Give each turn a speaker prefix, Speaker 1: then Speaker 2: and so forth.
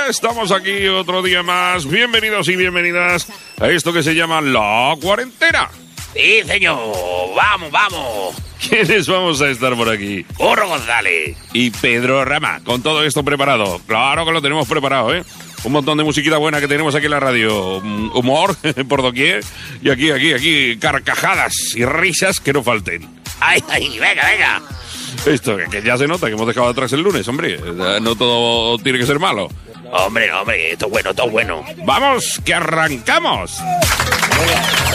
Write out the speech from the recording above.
Speaker 1: Ya estamos aquí otro día más. Bienvenidos y bienvenidas a esto que se llama La Cuarentena.
Speaker 2: Sí, señor. Vamos.
Speaker 1: ¿Quiénes vamos a estar por aquí?
Speaker 2: Curro González.
Speaker 1: Y Pedro Rama, con todo esto preparado. Claro que lo tenemos preparado, ¿eh? Un montón de musiquita buena que tenemos aquí en la radio. Humor por doquier. Y aquí, carcajadas y risas que no falten.
Speaker 2: Ay, venga.
Speaker 1: Esto, que ya se nota que hemos dejado atrás el lunes, hombre. No todo tiene que ser malo.
Speaker 2: Hombre, esto es bueno.
Speaker 1: ¡Vamos, que arrancamos!